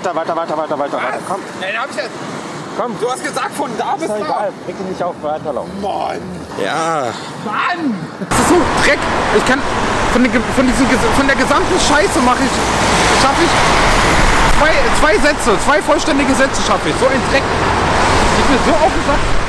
Weiter. Komm. Nein, hab ich jetzt. Komm. Du hast gesagt, von da bis Ist doch da. egal. Reg dich nicht auf, weiterlaufen. Mann. Ja. Mann. Das ist so Dreck. Ich kann von der gesamten Scheiße schaffe ich zwei vollständige Sätze schaffe ich. So ein Dreck. Ich bin so auf den Sack.